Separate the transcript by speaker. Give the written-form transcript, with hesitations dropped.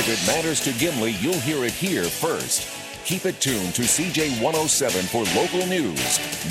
Speaker 1: If it matters to Gimli, you'll hear it here first. Keep it tuned to CJ 107 for local news.